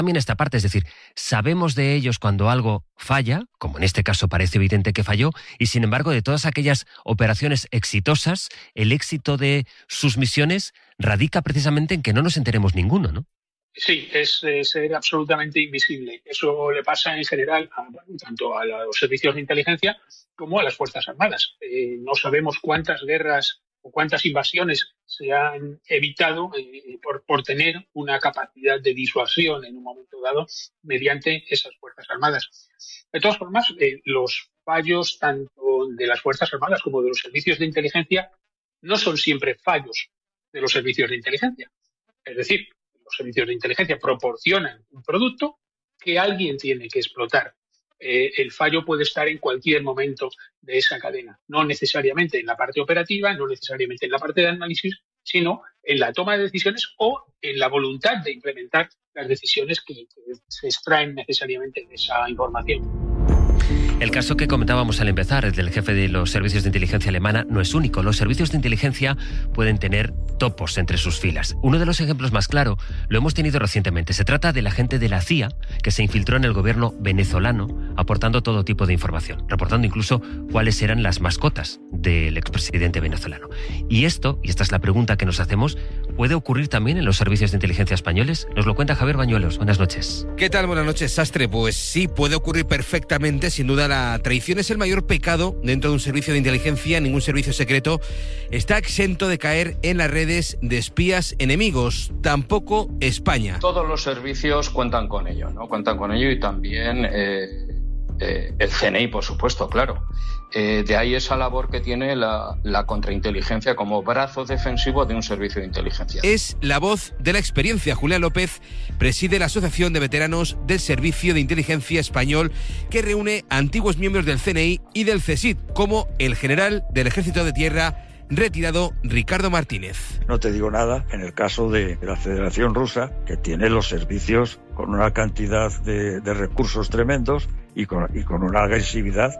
también esta parte, es decir, sabemos de ellos cuando algo falla, como en este caso parece evidente que falló, y sin embargo de todas aquellas operaciones exitosas, el éxito de sus misiones radica precisamente en que no nos enteremos ninguno, ¿no? Sí, es ser absolutamente invisible. Eso le pasa en general tanto a los servicios de inteligencia como a las Fuerzas Armadas. No sabemos cuántas guerras o cuántas invasiones se han evitado por tener una capacidad de disuasión en un momento dado mediante esas Fuerzas Armadas. De todas formas, los fallos tanto de las Fuerzas Armadas como de los servicios de inteligencia no son siempre fallos de los servicios de inteligencia. Es decir, los servicios de inteligencia proporcionan un producto que alguien tiene que explotar. El fallo puede estar en cualquier momento de esa cadena, no necesariamente en la parte operativa, no necesariamente en la parte de análisis, sino en la toma de decisiones o en la voluntad de implementar las decisiones que se extraen necesariamente de esa información. El caso que comentábamos al empezar, el del jefe de los servicios de inteligencia alemana, no es único. Los servicios de inteligencia pueden tener topos entre sus filas. Uno de los ejemplos más claros lo hemos tenido recientemente. Se trata del agente de la CIA que se infiltró en el gobierno venezolano aportando todo tipo de información, reportando incluso cuáles eran las mascotas del expresidente venezolano. Y esta es la pregunta que nos hacemos, ¿puede ocurrir también en los servicios de inteligencia españoles? Nos lo cuenta Javier Bañuelos. Buenas noches. ¿Qué tal? Buenas noches, Sastre. Pues sí, puede ocurrir perfectamente. Sin duda, la traición es el mayor pecado dentro de un servicio de inteligencia. Ningún servicio secreto está exento de caer en las redes de espías enemigos. Tampoco España. Todos los servicios cuentan con ello, ¿no? Cuentan con ello y también el CNI, por supuesto, claro. De ahí esa labor que tiene la contrainteligencia como brazo defensivo de un servicio de inteligencia. Es la voz de la experiencia. Julián López preside la Asociación de Veteranos del Servicio de Inteligencia Español, que reúne a antiguos miembros del CNI y del CSIC, como el general del Ejército de Tierra retirado Ricardo Martínez. No te digo nada en el caso de la Federación Rusa, que tiene los servicios con una cantidad de recursos tremendos y con una agresividad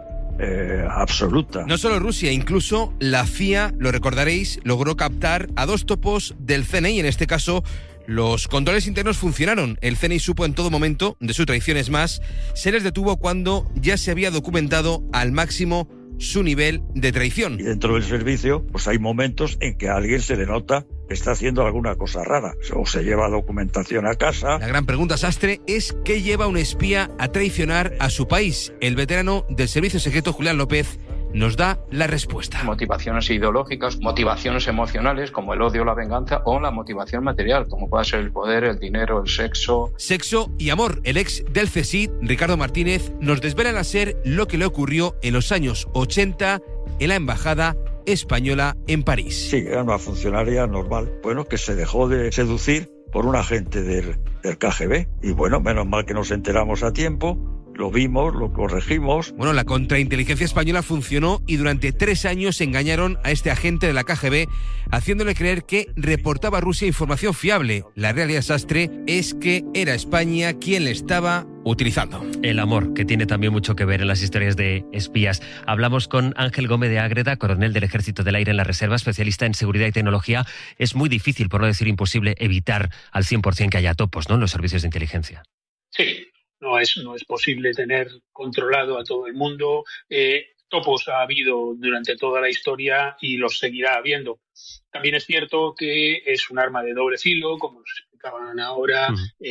absoluta. No solo Rusia, incluso la CIA, lo recordaréis, logró captar a 2 topos del CNI. En este caso, los controles internos funcionaron. El CNI supo en todo momento de su traición. Es más, se les detuvo cuando ya se había documentado al máximo su nivel de traición. Y dentro del servicio, pues hay momentos en que a alguien se le nota que está haciendo alguna cosa rara, o se lleva documentación a casa. La gran pregunta, Sastre, es ¿qué lleva un espía a traicionar a su país? El veterano del servicio secreto Julián López nos da la respuesta. Motivaciones ideológicas, motivaciones emocionales como el odio, la venganza, o la motivación material como puede ser el poder, el dinero, el sexo. Sexo y amor. El ex del CSIC, Ricardo Martínez, nos desvela al ser lo que le ocurrió en los años 80 en la embajada española en París. Sí, era una funcionaria normal, bueno, que se dejó de seducir por un agente del KGB. Y bueno, menos mal que nos enteramos a tiempo, lo vimos, lo corregimos. Bueno, la contrainteligencia española funcionó y durante 3 años engañaron a este agente de la KGB, haciéndole creer que reportaba a Rusia información fiable. La realidad, Sastre, es que era España quien le estaba utilizando. El amor, que tiene también mucho que ver en las historias de espías. Hablamos con Ángel Gómez de Ágreda, coronel del Ejército del Aire en la Reserva, especialista en seguridad y tecnología. Es muy difícil, por no decir imposible, evitar al 100% que haya topos, ¿no?, en los servicios de inteligencia. Sí, no es posible tener controlado a todo el mundo. Topos ha habido durante toda la historia y los seguirá habiendo. También es cierto que es un arma de doble filo, como nos explicaban ahora,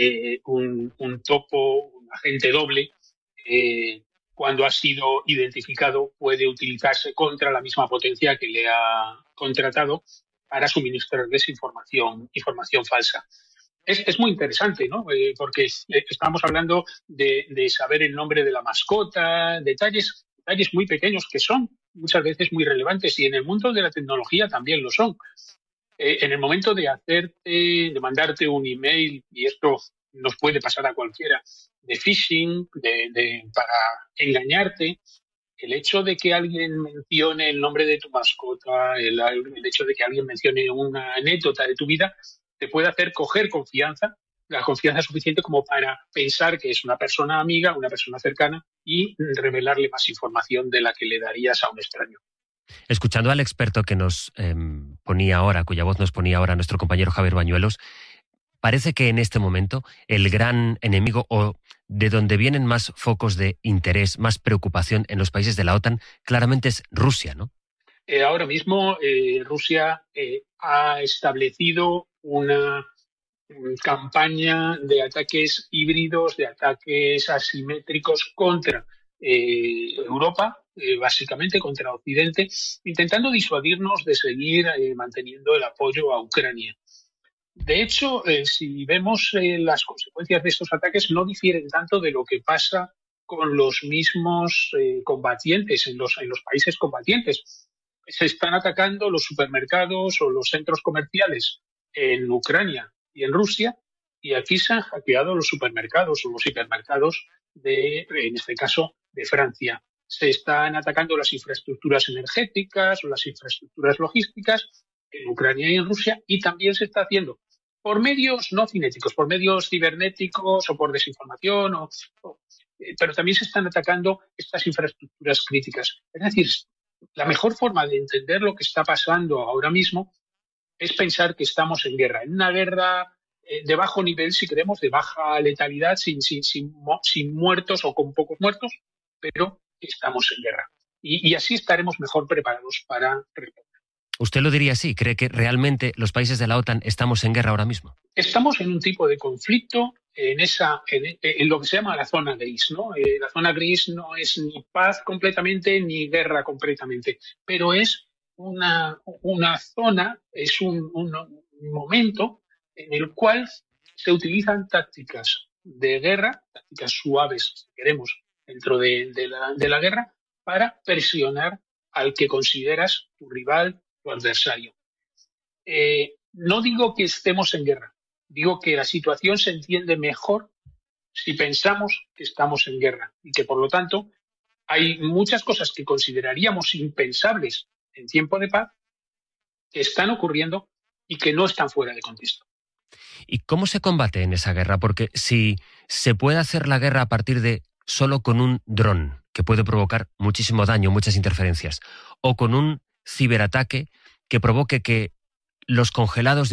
un topo, un agente doble, cuando ha sido identificado, puede utilizarse contra la misma potencia que le ha contratado para suministrarles información falsa. Es muy interesante, ¿no? Porque estamos hablando de saber el nombre de la mascota, detalles muy pequeños que son muchas veces muy relevantes, y en el mundo de la tecnología también lo son. En el momento de mandarte un email, y esto nos puede pasar a cualquiera, de phishing, para engañarte, el hecho de que alguien mencione el nombre de tu mascota, el hecho de que alguien mencione una anécdota de tu vida, te puede hacer coger confianza, la confianza suficiente como para pensar que es una persona amiga, una persona cercana, y revelarle más información de la que le darías a un extraño. Escuchando al experto que nos ponía ahora, cuya voz nos ponía ahora nuestro compañero Javier Bañuelos, Parece que en este momento el gran enemigo, o de donde vienen más focos de interés, más preocupación en los países de la OTAN, claramente es Rusia, ¿no? Ahora mismo Rusia ha establecido una campaña de ataques híbridos, de ataques asimétricos contra Europa, básicamente contra Occidente, intentando disuadirnos de seguir manteniendo el apoyo a Ucrania. De hecho, si vemos las consecuencias de estos ataques, no difieren tanto de lo que pasa con los mismos combatientes en los países combatientes. Se están atacando los supermercados o los centros comerciales en Ucrania y en Rusia, y aquí se han hackeado los supermercados o los hipermercados en este caso, de Francia. Se están atacando las infraestructuras energéticas o las infraestructuras logísticas en Ucrania y en Rusia, y también se está haciendo por medios no cinéticos, por medios cibernéticos o por desinformación, pero también se están atacando estas infraestructuras críticas. Es decir, la mejor forma de entender lo que está pasando ahora mismo es pensar que estamos en guerra, en una guerra de bajo nivel, si queremos, de baja letalidad, sin muertos o con pocos muertos, pero estamos en guerra. Y así estaremos mejor preparados para responder. ¿Usted lo diría así? ¿Cree que realmente los países de la OTAN estamos en guerra ahora mismo? Estamos en un tipo de conflicto en lo que se llama la zona gris, ¿no? La zona gris no es ni paz completamente ni guerra completamente, pero es una zona, es un momento en el cual se utilizan tácticas de guerra, tácticas suaves, si queremos, dentro de la guerra, para presionar al que consideras tu rival, tu adversario. No digo que estemos en guerra, digo que la situación se entiende mejor si pensamos que estamos en guerra y que, por lo tanto, hay muchas cosas que consideraríamos impensables en tiempo de paz que están ocurriendo y que no están fuera de contexto. ¿Y cómo se combate en esa guerra? Porque si se puede hacer la guerra a partir de solo con un dron, que puede provocar muchísimo daño, muchas interferencias, o con un ciberataque que provoque que los congeladores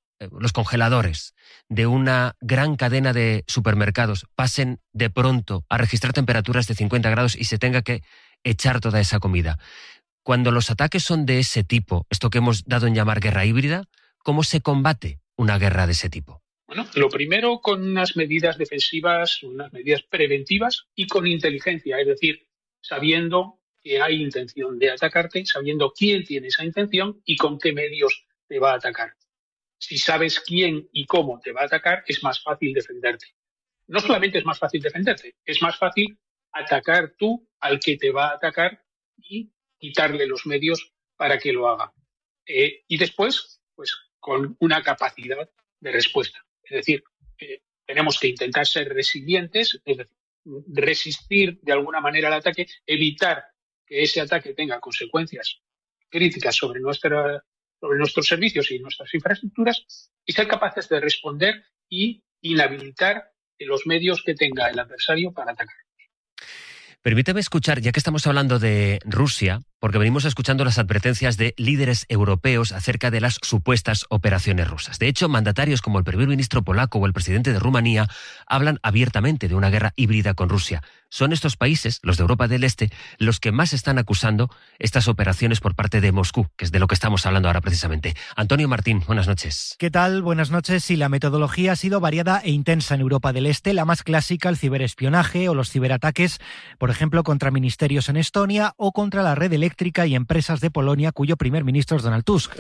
de una gran cadena de supermercados pasen de pronto a registrar temperaturas de 50 grados y se tenga que echar toda esa comida. Cuando los ataques son de ese tipo, esto que hemos dado en llamar guerra híbrida, ¿cómo se combate una guerra de ese tipo? Bueno, lo primero con unas medidas defensivas, unas medidas preventivas y con inteligencia, es decir, sabiendo que hay intención de atacarte, sabiendo quién tiene esa intención y con qué medios te va a atacar. Si sabes quién y cómo te va a atacar, es más fácil defenderte. No solamente es más fácil defenderte, es más fácil atacar tú al que te va a atacar y quitarle los medios para que lo haga. Y después, pues con una capacidad de respuesta. Es decir, tenemos que intentar ser resilientes, es decir, resistir de alguna manera al ataque, evitar que ese ataque tenga consecuencias críticas sobre nuestros servicios y nuestras infraestructuras, y ser capaces de responder y inhabilitar los medios que tenga el adversario para atacar. Permíteme escuchar, ya que estamos hablando de Rusia, porque venimos escuchando las advertencias de líderes europeos acerca de las supuestas operaciones rusas. De hecho, mandatarios como el primer ministro polaco o el presidente de Rumanía hablan abiertamente de una guerra híbrida con Rusia. Son estos países, los de Europa del Este, los que más están acusando estas operaciones por parte de Moscú, que es de lo que estamos hablando ahora precisamente. Antonio Martín, buenas noches. ¿Qué tal? Buenas noches. Sí, la metodología ha sido variada e intensa en Europa del Este. La más clásica, el ciberespionaje o los ciberataques, por ejemplo, contra ministerios en Estonia o contra la red eléctrica y empresas de Polonia, cuyo primer ministro es Donald Tusk.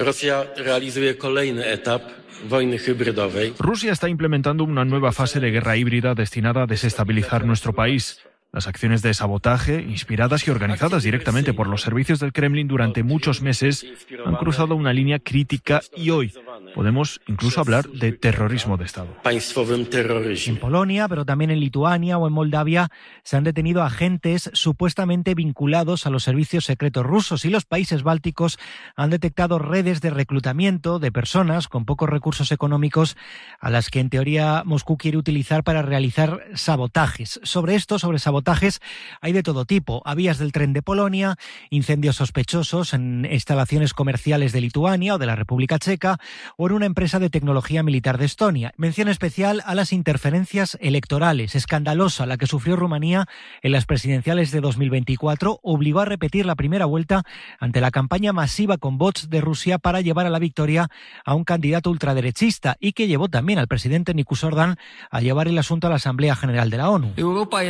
Rusia está implementando una nueva fase de guerra híbrida destinada a desestabilizar nuestro país. Las acciones de sabotaje, inspiradas y organizadas directamente por los servicios del Kremlin durante muchos meses, han cruzado una línea crítica y hoy podemos incluso hablar de terrorismo de Estado. En Polonia, pero también en Lituania o en Moldavia, se han detenido agentes supuestamente vinculados a los servicios secretos rusos, y los países bálticos han detectado redes de reclutamiento de personas con pocos recursos económicos a las que en teoría Moscú quiere utilizar para realizar sabotajes. Sobre sabotajes hay de todo tipo: a vías del tren de Polonia, incendios sospechosos en instalaciones comerciales de Lituania o de la República Checa, por una empresa de tecnología militar de Estonia. Mención especial a las interferencias electorales. Escandalosa la que sufrió Rumanía en las presidenciales de 2024. Obligó a repetir la primera vuelta ante la campaña masiva con bots de Rusia para llevar a la victoria a un candidato ultraderechista y que llevó también al presidente Nikos Orbán a llevar el asunto a la Asamblea General de la ONU. Europa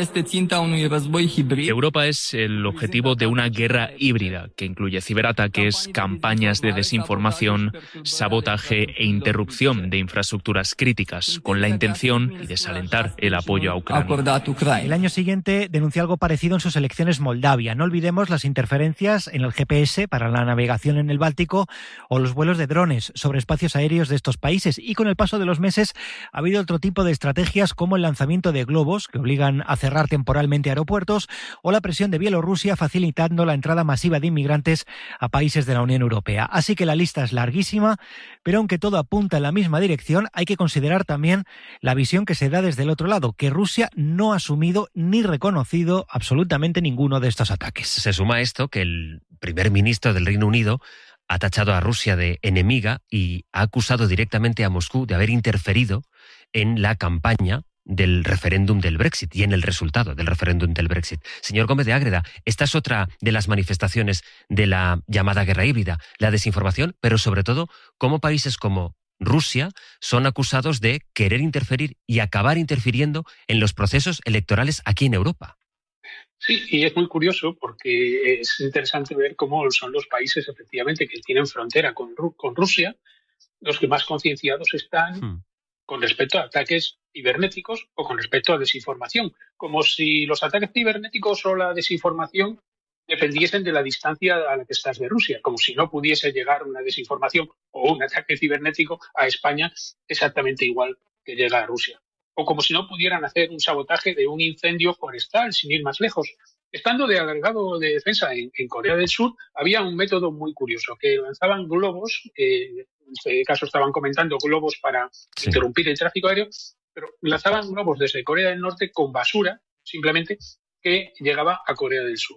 es el objetivo de una guerra híbrida que incluye ciberataques, campañas de desinformación, sabotaje e interrupción de infraestructuras críticas con la intención de desalentar el apoyo a Ucrania. El año siguiente denunció algo parecido en sus elecciones Moldavia. No olvidemos las interferencias en el GPS para la navegación en el Báltico o los vuelos de drones sobre espacios aéreos de estos países. Y con el paso de los meses ha habido otro tipo de estrategias como el lanzamiento de globos que obligan a cerrar temporalmente aeropuertos o la presión de Bielorrusia facilitando la entrada masiva de inmigrantes a países de la Unión Europea. Así que la lista es larguísima, pero aunque todo apunta en la misma dirección, hay que considerar también la visión que se da desde el otro lado, que Rusia no ha asumido ni reconocido absolutamente ninguno de estos ataques. Se suma a esto que el primer ministro del Reino Unido ha tachado a Rusia de enemiga y ha acusado directamente a Moscú de haber interferido en la campaña del referéndum del Brexit y en el resultado del referéndum del Brexit. Señor Gómez de Ágreda, esta es otra de las manifestaciones de la llamada guerra híbrida, la desinformación, pero sobre todo cómo países como Rusia son acusados de querer interferir y acabar interfiriendo en los procesos electorales aquí en Europa. Sí, y es muy curioso porque es interesante ver cómo son los países efectivamente que tienen frontera con Rusia los que más concienciados están con respecto a ataques cibernéticos o con respecto a desinformación, como si los ataques cibernéticos o la desinformación dependiesen de la distancia a la que estás de Rusia, como si no pudiese llegar una desinformación o un ataque cibernético a España exactamente igual que llega a Rusia. O como si no pudieran hacer un sabotaje de un incendio forestal, sin ir más lejos. Estando de agregado de defensa en Corea del Sur, había un método muy curioso, que lanzaban globos, en este caso estaban comentando globos para interrumpir el tráfico aéreo, pero lanzaban globos desde Corea del Norte con basura, simplemente, que llegaba a Corea del Sur.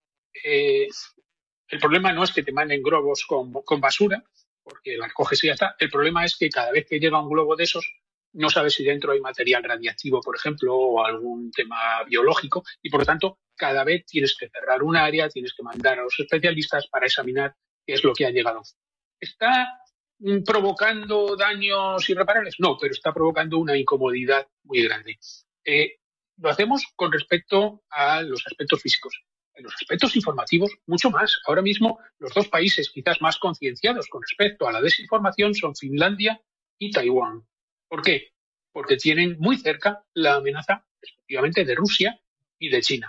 El problema no es que te manden globos con basura, porque la coges y ya está. El problema es que cada vez que llega un globo de esos, no sabes si dentro hay material radiactivo, por ejemplo, o algún tema biológico, y por lo tanto, cada vez tienes que cerrar un área, tienes que mandar a los especialistas para examinar qué es lo que ha llegado. ¿Está provocando daños irreparables? No, pero está provocando una incomodidad muy grande. Lo hacemos con respecto a los aspectos físicos. En los aspectos informativos, mucho más. Ahora mismo, los dos países quizás más concienciados con respecto a la desinformación son Finlandia y Taiwán. ¿Por qué? Porque tienen muy cerca la amenaza, respectivamente, de Rusia y de China.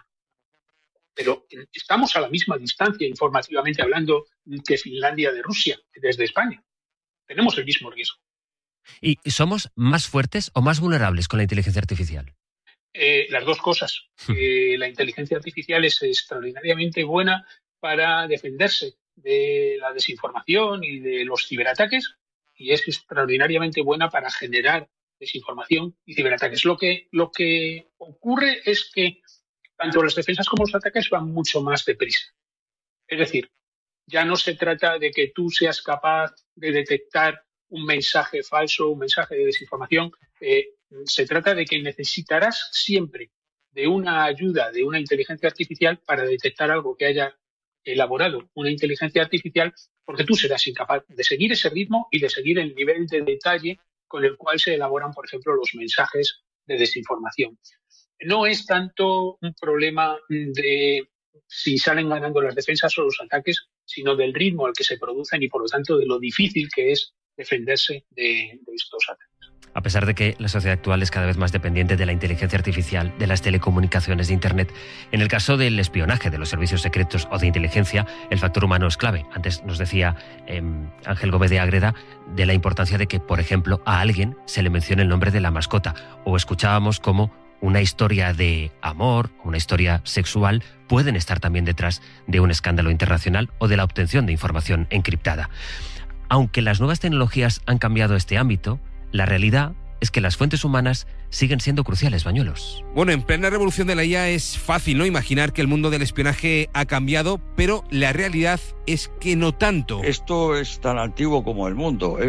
Pero estamos a la misma distancia, informativamente hablando, que Finlandia de Rusia, desde España. Tenemos el mismo riesgo. ¿Y somos más fuertes o más vulnerables con la inteligencia artificial? Las dos cosas. La inteligencia artificial es extraordinariamente buena para defenderse de la desinformación y de los ciberataques, y es extraordinariamente buena para generar desinformación y ciberataques. Lo que ocurre es que tanto las defensas como los ataques van mucho más deprisa. Es decir, ya no se trata de que tú seas capaz de detectar un mensaje falso, un mensaje de desinformación. Se trata de que necesitarás siempre de una ayuda de una inteligencia artificial para detectar algo que haya elaborado una inteligencia artificial, porque tú serás incapaz de seguir ese ritmo y de seguir el nivel de detalle con el cual se elaboran, por ejemplo, los mensajes de desinformación. No es tanto un problema de si salen ganando las defensas o los ataques, sino del ritmo al que se producen y, por lo tanto, de lo difícil que es defenderse de estos ataques. A pesar de que la sociedad actual es cada vez más dependiente de la inteligencia artificial, de las telecomunicaciones, de Internet, en el caso del espionaje, de los servicios secretos o de inteligencia, el factor humano es clave. Antes nos decía Ángel Gómez de Ágreda de la importancia de que, por ejemplo, a alguien se le mencione el nombre de la mascota, o escuchábamos cómo una historia de amor, una historia sexual, pueden estar también detrás de un escándalo internacional o de la obtención de información encriptada. Aunque las nuevas tecnologías han cambiado este ámbito, la realidad es que las fuentes humanas siguen siendo cruciales, Bañuelos. Bueno, en plena revolución de la IA es fácil no imaginar que el mundo del espionaje ha cambiado, pero la realidad es que no tanto. Esto es tan antiguo como el mundo, es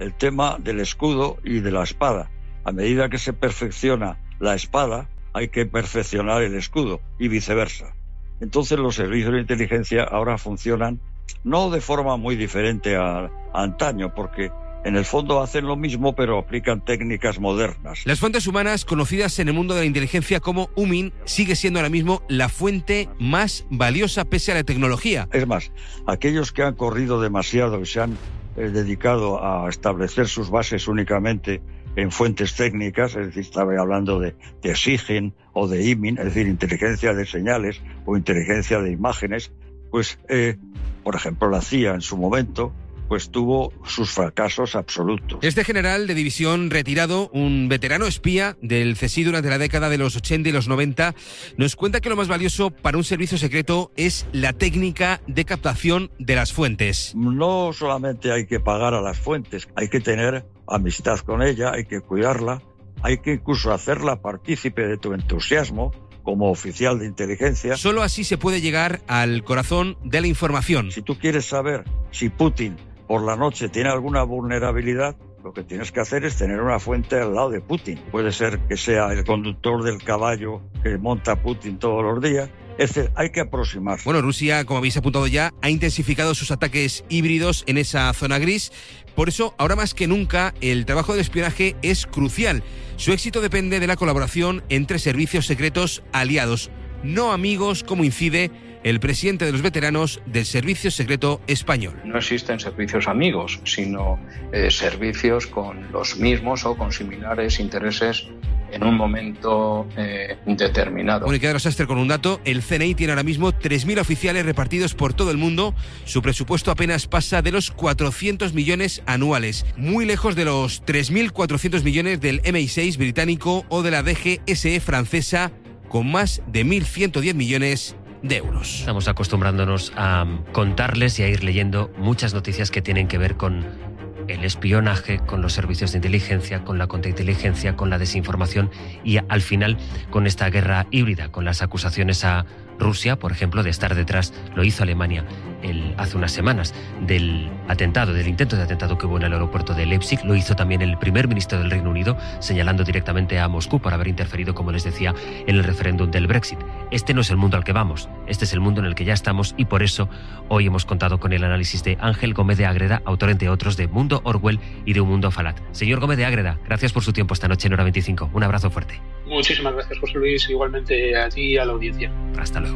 el tema del escudo y de la espada. A medida que se perfecciona la espada, hay que perfeccionar el escudo y viceversa. Entonces los servicios de inteligencia ahora funcionan no de forma muy diferente a antaño, porque en el fondo hacen lo mismo, pero aplican técnicas modernas. Las fuentes humanas, conocidas en el mundo de la inteligencia como UMIN, sigue siendo ahora mismo la fuente más valiosa pese a la tecnología. Es más, aquellos que han corrido demasiado y se han dedicado a establecer sus bases únicamente en fuentes técnicas, es decir, estaba hablando de SIGINT o de IMIN, es decir, inteligencia de señales o inteligencia de imágenes, pues, por ejemplo, la CIA en su momento, pues tuvo sus fracasos absolutos. Este general de división retirado, un veterano espía del CSI durante la década de los 80 y los 90, nos cuenta que lo más valioso para un servicio secreto es la técnica de captación de las fuentes. No solamente hay que pagar a las fuentes, hay que tener amistad con ella, hay que cuidarla, hay que incluso hacerla partícipe de tu entusiasmo como oficial de inteligencia. Solo así se puede llegar al corazón de la información. Si tú quieres saber si Putin por la noche tiene alguna vulnerabilidad, lo que tienes que hacer es tener una fuente al lado de Putin. Puede ser que sea el conductor del caballo que monta Putin todos los días. Es decir, hay que aproximarse. Bueno, Rusia, como habéis apuntado ya, ha intensificado sus ataques híbridos en esa zona gris. Por eso, ahora más que nunca, el trabajo de espionaje es crucial. Su éxito depende de la colaboración entre servicios secretos aliados, no amigos, como incide el presidente de los veteranos del Servicio Secreto Español. No existen servicios amigos, sino servicios con los mismos o con similares intereses en un momento determinado. Bueno, y quedaros Sastre con un dato: el CNI tiene ahora mismo 3.000 oficiales repartidos por todo el mundo. Su presupuesto apenas pasa de los 400 millones anuales, muy lejos de los 3.400 millones del MI6 británico o de la DGSE francesa, con más de 1.110 millones de euros. Estamos acostumbrándonos a contarles y a ir leyendo muchas noticias que tienen que ver con el espionaje, con los servicios de inteligencia, con la contrainteligencia, con la desinformación y al final con esta guerra híbrida, con las acusaciones a Rusia, por ejemplo, de estar detrás, lo hizo Alemania hace unas semanas, del intento de atentado que hubo en el aeropuerto de Leipzig. Lo hizo también el primer ministro del Reino Unido, señalando directamente a Moscú por haber interferido, como les decía, en el referéndum del Brexit. Este no es el mundo al que vamos, este es el mundo en el que ya estamos, y por eso hoy hemos contado con el análisis de Ángel Gómez de Ágreda, autor, entre otros, de Mundo Orwell y de Un Mundo Falat. Señor Gómez de Ágreda, gracias por su tiempo esta noche en Hora 25. Un abrazo fuerte. Muchísimas gracias, José Luis, igualmente a ti y a la audiencia. Hasta luego.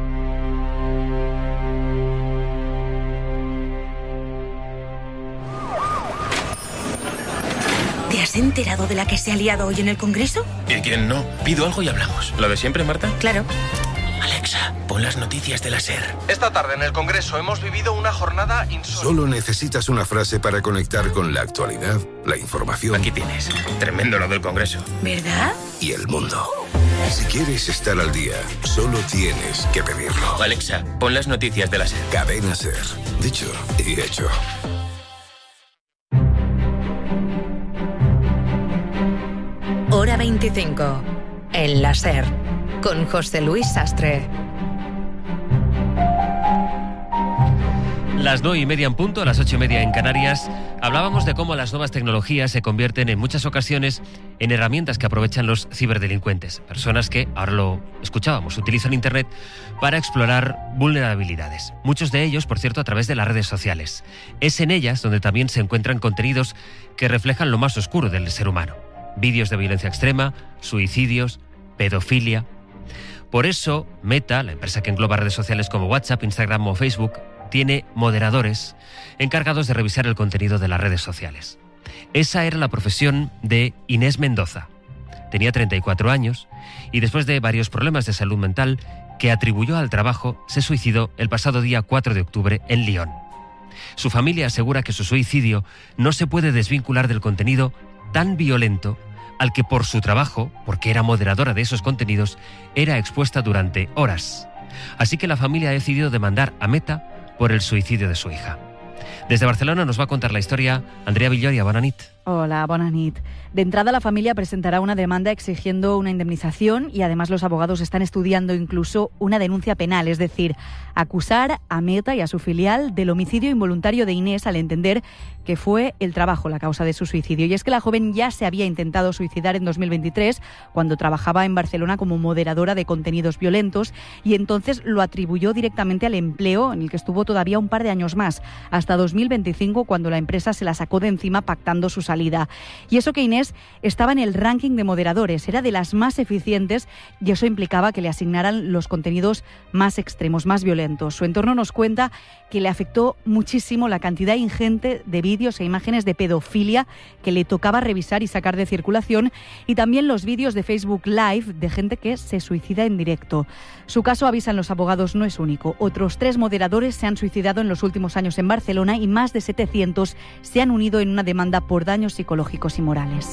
¿Te has enterado de la que se ha liado hoy en el Congreso? ¿Y quién no? Pido algo y hablamos. ¿Lo de siempre, Marta? Claro. Alexa, pon las noticias de la SER. Esta tarde en el Congreso hemos vivido una jornada insólita. Solo necesitas una frase para conectar con la actualidad, la información. Aquí tienes. Tremendo lo del Congreso. ¿Verdad? Y el mundo. Si quieres estar al día, solo tienes que pedirlo. Alexa, pon las noticias de la SER. Cadena SER. Dicho y hecho. Hora 25. En la SER. Con José Luis Sastre. Las 9:30 en punto, las 8:30 en Canarias. Hablábamos de cómo las nuevas tecnologías se convierten en muchas ocasiones en herramientas que aprovechan los ciberdelincuentes. Personas que, ahora lo escuchábamos, utilizan Internet para explorar vulnerabilidades. Muchos de ellos, por cierto, a través de las redes sociales. Es en ellas donde también se encuentran contenidos que reflejan lo más oscuro del ser humano. Vídeos de violencia extrema, suicidios, pedofilia. Por eso, Meta, la empresa que engloba redes sociales como WhatsApp, Instagram o Facebook, tiene moderadores encargados de revisar el contenido de las redes sociales. Esa era la profesión de Inés Mendoza. Tenía 34 años y después de varios problemas de salud mental que atribuyó al trabajo, se suicidó el pasado día 4 de octubre en Lyon. Su familia asegura que su suicidio no se puede desvincular del contenido tan violento al que por su trabajo, porque era moderadora de esos contenidos, era expuesta durante horas. Así que la familia ha decidido demandar a Meta por el suicidio de su hija. Desde Barcelona nos va a contar la historia Andrea Villoria. Bona nit. Hola, bona nit. De entrada, la familia presentará una demanda exigiendo una indemnización y además los abogados están estudiando incluso una denuncia penal, es decir, acusar a Meta y a su filial del homicidio involuntario de Inés al entender que fue el trabajo la causa de su suicidio. Y es que la joven ya se había intentado suicidar en 2023 cuando trabajaba en Barcelona como moderadora de contenidos violentos y entonces lo atribuyó directamente al empleo en el que estuvo todavía un par de años más, hasta 2025 cuando la empresa se la sacó de encima pactando su salida. Y eso que Inés estaba en el ranking de moderadores, era de las más eficientes y eso implicaba que le asignaran los contenidos más extremos, más violentos. Su entorno nos cuenta que le afectó muchísimo la cantidad ingente de vídeos e imágenes de pedofilia que le tocaba revisar y sacar de circulación y también los vídeos de Facebook Live de gente que se suicida en directo. Su caso, avisan los abogados, no es único. Otros 3 moderadores se han suicidado en los últimos años en Barcelona y más de 700 se han unido en una demanda por daños psicológicos y morales.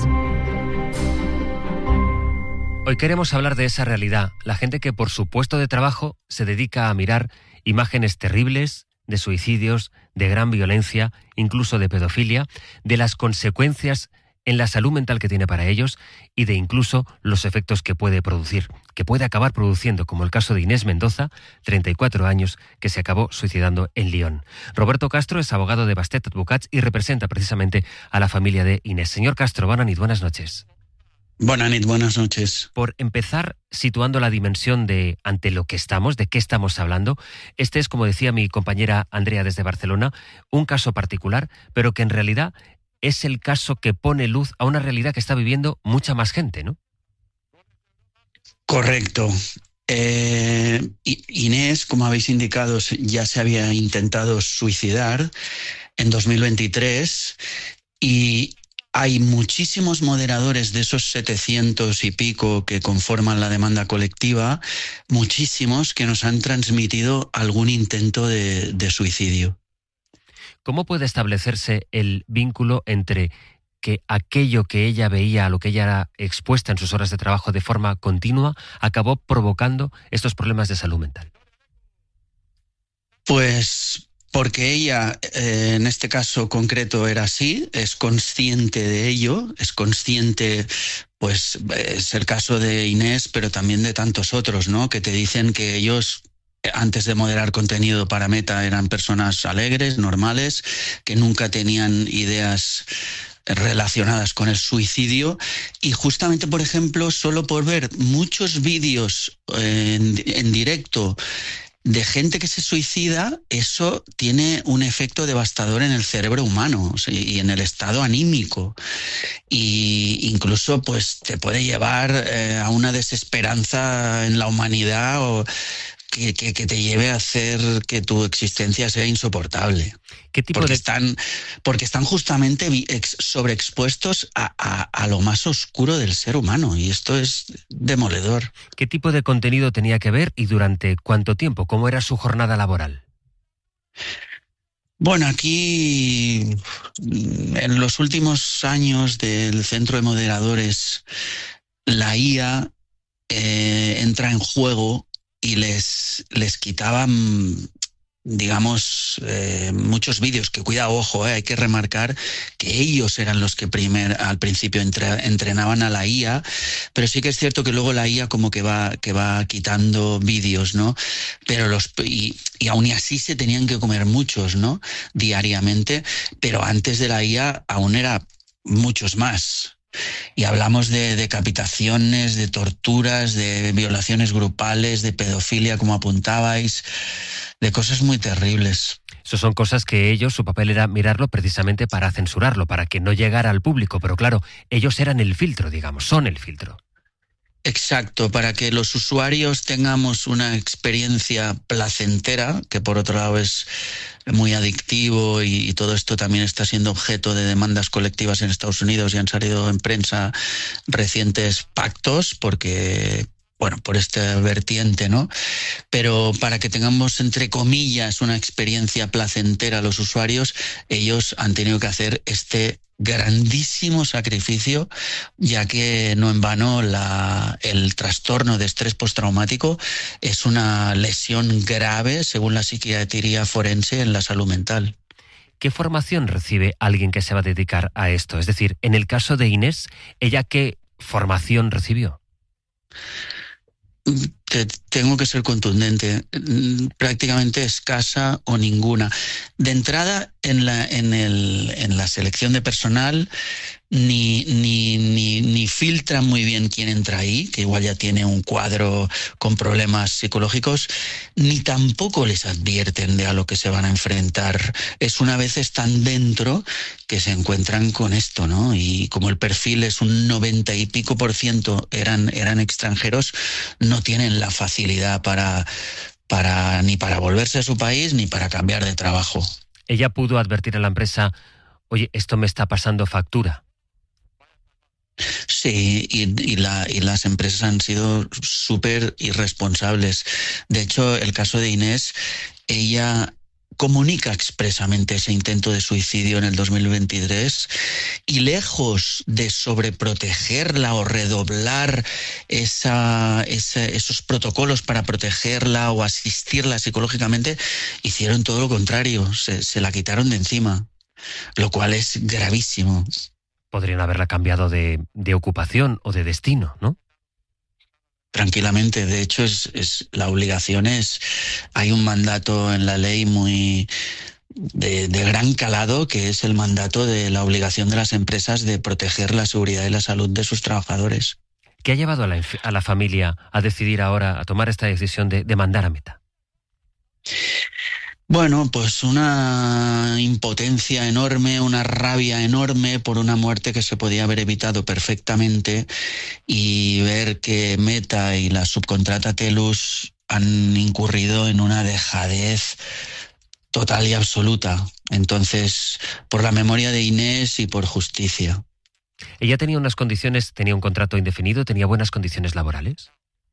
Hoy queremos hablar de esa realidad, la gente que por su puesto de trabajo se dedica a mirar imágenes terribles de suicidios, de gran violencia, incluso de pedofilia, de las consecuencias en la salud mental que tiene para ellos y de incluso los efectos que puede producir, que puede acabar produciendo, como el caso de Inés Mendoza, 34 años, que se acabó suicidando en Lyon. Roberto Castro es abogado de Bastet Advocats y representa precisamente a la familia de Inés. Señor Castro, buenas noches. Buenas noches. Por empezar, situando la dimensión de ante lo que estamos, de qué estamos hablando, este es, como decía mi compañera Andrea desde Barcelona, un caso particular, pero que en realidad es el caso que pone luz a una realidad que está viviendo mucha más gente, ¿no? Correcto. Inés, como habéis indicado, ya se había intentado suicidar en 2023 y hay muchísimos moderadores de esos 700 y pico que conforman la demanda colectiva, muchísimos que nos han transmitido algún intento de suicidio. ¿Cómo puede establecerse el vínculo entre que aquello que ella veía, a lo que ella era expuesta en sus horas de trabajo de forma continua, acabó provocando estos problemas de salud mental? Pues porque ella, en este caso concreto, era así, es consciente de ello, es consciente, pues es el caso de Inés, pero también de tantos otros, ¿no? Que te dicen que ellos, antes de moderar contenido para Meta, eran personas alegres, normales, que nunca tenían ideas relacionadas con el suicidio y justamente, por ejemplo, solo por ver muchos vídeos en directo de gente que se suicida, eso tiene un efecto devastador en el cerebro humano, o sea, y en el estado anímico. Y incluso pues te puede llevar a una desesperanza en la humanidad o que te lleve a hacer que tu existencia sea insoportable. ¿Qué tipo porque están justamente sobreexpuestos a lo más oscuro del ser humano, y esto es demoledor. ¿Qué tipo de contenido tenía que ver y durante cuánto tiempo? ¿Cómo era su jornada laboral? Bueno, aquí en los últimos años del Centro de Moderadores, la IA entra en juego y les quitaban, digamos, muchos vídeos, que cuidado, ojo, hay que remarcar que ellos eran los que al principio entrenaban a la IA, pero sí que es cierto que luego la IA como que va quitando vídeos, ¿no? Pero y aún así se tenían que comer muchos, ¿no? Diariamente, pero antes de la IA aún era muchos más. Y hablamos de decapitaciones, de torturas, de violaciones grupales, de pedofilia, como apuntabais, de cosas muy terribles. Eso son cosas que ellos, su papel era mirarlo precisamente para censurarlo, para que no llegara al público, pero claro, ellos eran el filtro, digamos, son el filtro. Exacto, para que los usuarios tengamos una experiencia placentera, que por otro lado es muy adictivo, y todo esto también está siendo objeto de demandas colectivas en Estados Unidos y han salido en prensa recientes pactos porque, bueno, por esta vertiente, ¿no? Pero para que tengamos, entre comillas, una experiencia placentera a los usuarios, ellos han tenido que hacer este grandísimo sacrificio, ya que no en vano el trastorno de estrés postraumático es una lesión grave, según la psiquiatría forense, en la salud mental. ¿Qué formación recibe alguien que se va a dedicar a esto? Es decir, en el caso de Inés, ¿ella qué formación recibió? Tengo que ser contundente, prácticamente escasa o ninguna. De entrada, en la selección de personal, ni filtran muy bien quién entra ahí, que igual ya tiene un cuadro con problemas psicológicos, ni tampoco les advierten de a lo que se van a enfrentar. Es una vez están dentro que se encuentran con esto, ¿no? Y como el perfil es un 90 y pico % eran extranjeros, no tienen la facilidad ni para volverse a su país ni para cambiar de trabajo. Ella pudo advertir a la empresa, oye, esto me está pasando factura. Sí, y las empresas han sido súper irresponsables. De hecho, el caso de Inés, ella comunica expresamente ese intento de suicidio en el 2023 y lejos de sobreprotegerla o redoblar esos protocolos para protegerla o asistirla psicológicamente, hicieron todo lo contrario, se la quitaron de encima, lo cual es gravísimo. Podrían haberla cambiado de ocupación o de destino, ¿no? Tranquilamente, de hecho la obligación hay un mandato en la ley muy de gran calado, que es el mandato de la obligación de las empresas de proteger la seguridad y la salud de sus trabajadores. ¿Qué ha llevado a la familia a decidir ahora, a tomar esta decisión de demandar a Meta? Bueno, pues una impotencia enorme, una rabia enorme por una muerte que se podía haber evitado perfectamente, y ver que Meta y la subcontrata Telus han incurrido en una dejadez total y absoluta. Entonces, por la memoria de Inés y por justicia. ¿Ella tenía tenía un contrato indefinido, tenía buenas condiciones laborales?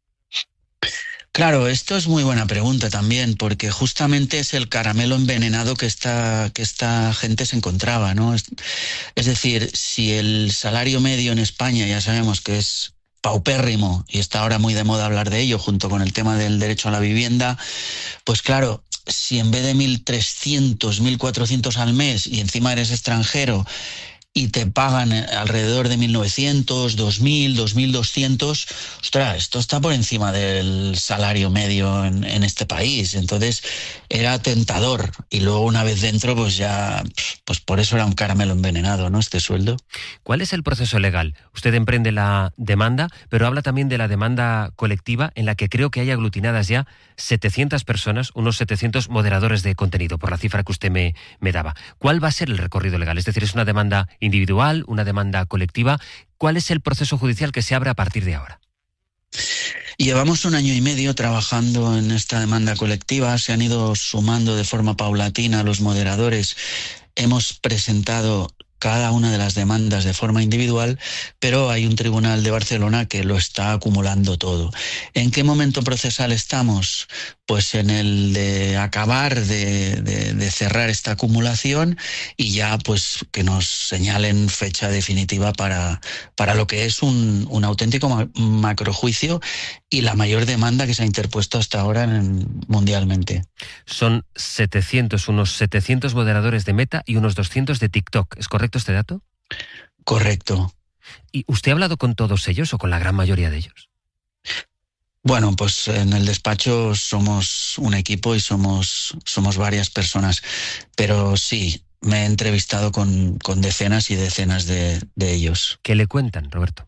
Claro, esto es muy buena pregunta también, porque justamente es el caramelo envenenado que esta gente se encontraba, ¿no? Es decir, si el salario medio en España ya sabemos que es paupérrimo, y está ahora muy de moda hablar de ello junto con el tema del derecho a la vivienda, pues claro, si en vez de 1.300, 1.400 al mes y encima eres extranjero y te pagan alrededor de 1.900, 2.000, 2.200, ostras, esto está por encima del salario medio en este país. Entonces era tentador, y luego una vez dentro pues por eso era un caramelo envenenado, ¿no?, este sueldo. ¿Cuál es el proceso legal? Usted emprende la demanda, pero habla también de la demanda colectiva, en la que creo que hay aglutinadas ya 700 personas, unos 700 moderadores de contenido, por la cifra que usted me daba. ¿Cuál va a ser el recorrido legal? Es decir, ¿es una demanda individual, una demanda colectiva? ¿Cuál es el proceso judicial que se abre a partir de ahora? Llevamos 1 año y medio trabajando en esta demanda colectiva, se han ido sumando de forma paulatina los moderadores. Hemos presentado cada una de las demandas de forma individual, pero hay un tribunal de Barcelona que lo está acumulando todo. ¿En qué momento procesal estamos? Pues en el de acabar de cerrar esta acumulación, y ya pues que nos señalen fecha definitiva para lo que es un auténtico macrojuicio y la mayor demanda que se ha interpuesto hasta ahora mundialmente. Son unos 700 moderadores de Meta y unos 200 de TikTok. ¿Es correcto este dato? Correcto. ¿Y usted ha hablado con todos ellos o con la gran mayoría de ellos? Bueno, pues en el despacho somos un equipo y somos varias personas, pero sí, me he entrevistado con decenas y decenas de ellos. ¿Qué le cuentan, Roberto?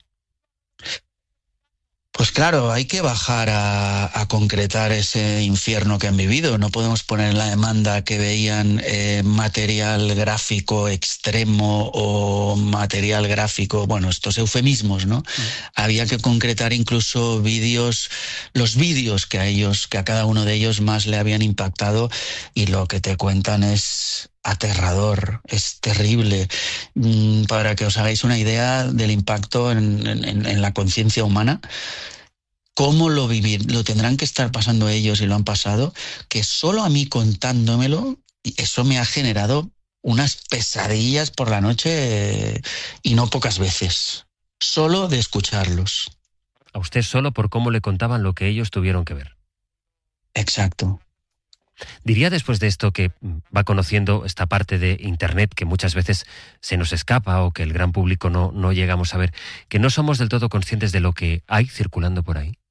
Pues claro, hay que bajar a concretar ese infierno que han vivido. No podemos poner en la demanda que veían material gráfico extremo o material gráfico, bueno, estos eufemismos, ¿no? Había que concretar incluso los vídeos que a cada uno de ellos más le habían impactado, y lo que te cuentan es aterrador, es terrible. Para que os hagáis una idea del impacto en la conciencia humana, cómo lo tendrán que estar pasando ellos, y lo han pasado, que solo a mí contándomelo, eso me ha generado unas pesadillas por la noche, y no pocas veces, solo de escucharlos. A usted solo por cómo le contaban lo que ellos tuvieron que ver. Exacto. Diría después de esto que va conociendo esta parte de Internet que muchas veces se nos escapa o que el gran público no llegamos a ver, que no somos del todo conscientes de lo que hay circulando por ahí.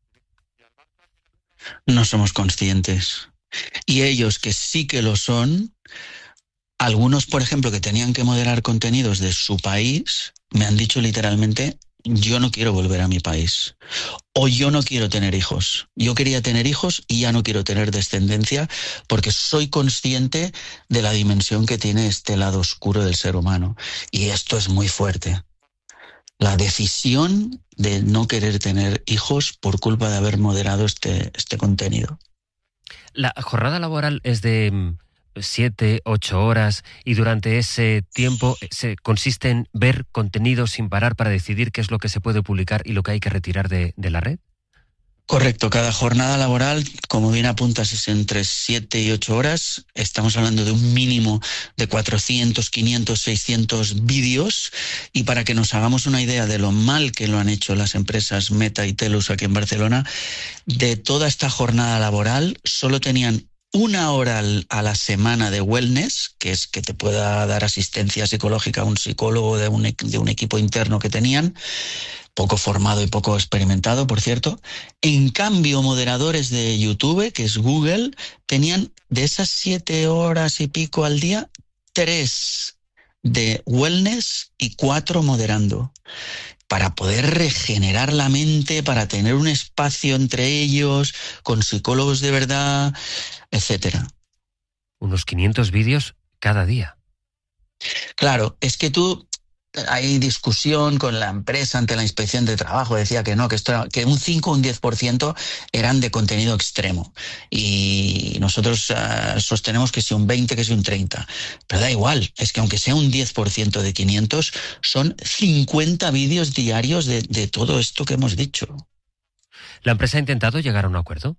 No somos conscientes. Y ellos que sí que lo son, algunos, por ejemplo, que tenían que moderar contenidos de su país, me han dicho literalmente: yo no quiero volver a mi país, o yo no quiero tener hijos. Yo quería tener hijos y ya no quiero tener descendencia porque soy consciente de la dimensión que tiene este lado oscuro del ser humano. Y esto es muy fuerte. La decisión de no querer tener hijos por culpa de haber moderado este contenido. La jornada laboral es de 7, 8 horas y durante ese tiempo consiste en ver contenido sin parar para decidir qué es lo que se puede publicar y lo que hay que retirar de la red. Correcto, cada jornada laboral, como bien apuntas, es entre 7 y 8 horas. Estamos hablando de un mínimo de 400, 500, 600 vídeos. Y para que nos hagamos una idea de lo mal que lo han hecho las empresas Meta y Telus aquí en Barcelona, de toda esta jornada laboral solo tenían 1 hora a la semana de wellness, que es que te pueda dar asistencia psicológica a un psicólogo de un equipo interno que tenían, poco formado y poco experimentado, por cierto. En cambio, moderadores de YouTube, que es Google, tenían de esas 7 horas y pico al día, 3 de wellness y 4 moderando, para poder regenerar la mente, para tener un espacio entre ellos, con psicólogos de verdad, etcétera. Unos 500 vídeos cada día. Claro, es que hay discusión con la empresa ante la inspección de trabajo, decía que no, que un 5 o un 10% eran de contenido extremo. Y nosotros sostenemos que sea un 20, que sea un 30. Pero da igual, es que aunque sea un 10% de 500, son 50 vídeos diarios de todo esto que hemos dicho. ¿La empresa ha intentado llegar a un acuerdo?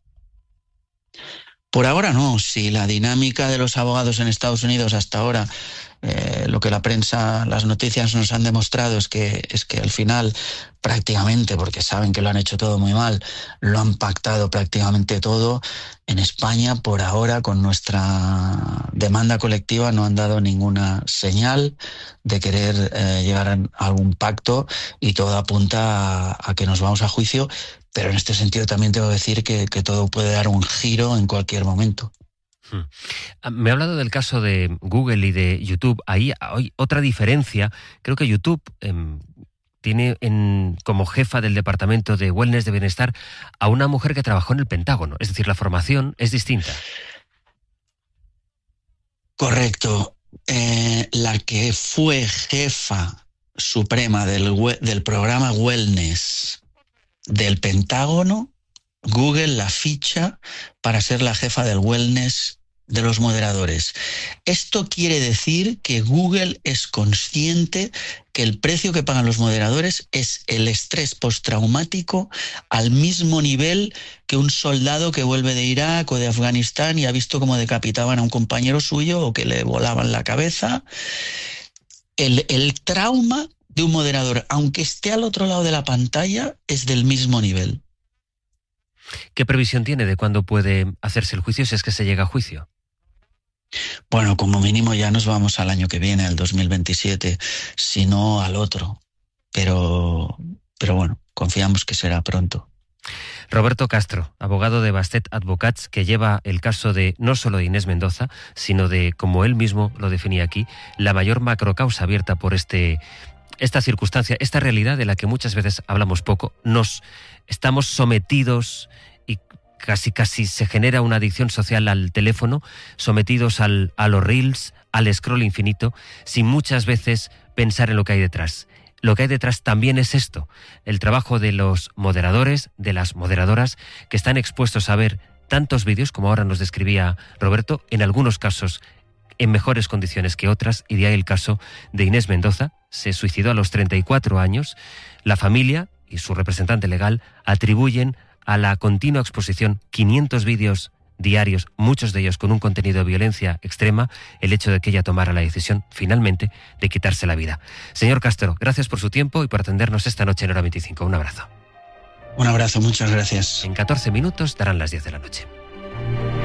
Por ahora no. Si la dinámica de los abogados en Estados Unidos hasta ahora, lo que la prensa, las noticias nos han demostrado es que al final prácticamente, porque saben que lo han hecho todo muy mal, lo han pactado prácticamente todo. En España, por ahora, con nuestra demanda colectiva, no han dado ninguna señal de querer llegar a algún pacto y todo apunta a que nos vamos a juicio. Pero en este sentido también tengo que decir que todo puede dar un giro en cualquier momento. Me ha hablado del caso de Google y de YouTube. Ahí hay otra diferencia. Creo que YouTube tiene como jefa del departamento de Wellness, de Bienestar, a una mujer que trabajó en el Pentágono. Es decir, la formación es distinta. Correcto. La que fue jefa suprema del programa Wellness del Pentágono, Google la ficha para ser la jefa del wellness de los moderadores. Esto quiere decir que Google es consciente que el precio que pagan los moderadores es el estrés postraumático al mismo nivel que un soldado que vuelve de Irak o de Afganistán y ha visto cómo decapitaban a un compañero suyo o que le volaban la cabeza. El trauma de un moderador, aunque esté al otro lado de la pantalla, es del mismo nivel. ¿Qué previsión tiene de cuándo puede hacerse el juicio, si es que se llega a juicio? Bueno, como mínimo ya nos vamos al año que viene, al 2027, si no al otro. Pero bueno, confiamos que será pronto. Roberto Castro, abogado de Bastet Advocats, que lleva el caso de no solo de Inés Mendoza, sino de, como él mismo lo definía aquí, la mayor macrocausa abierta por esta circunstancia, esta realidad de la que muchas veces hablamos poco. Nos estamos sometidos y casi se genera una adicción social al teléfono, sometidos a los reels, al scroll infinito, sin muchas veces pensar en lo que hay detrás. Lo que hay detrás también es esto, el trabajo de los moderadores, de las moderadoras, que están expuestos a ver tantos vídeos, como ahora nos describía Roberto, en algunos casos en mejores condiciones que otras, y de ahí el caso de Inés Mendoza. Se suicidó a los 34 años. La familia y su representante legal atribuyen a la continua exposición 500 vídeos diarios, muchos de ellos con un contenido de violencia extrema, el hecho de que ella tomara la decisión finalmente de quitarse la vida. Señor Castro, gracias por su tiempo y por atendernos esta noche en Hora 25. Un abrazo. Un abrazo, muchas gracias. En 14 minutos darán las 10 de la noche.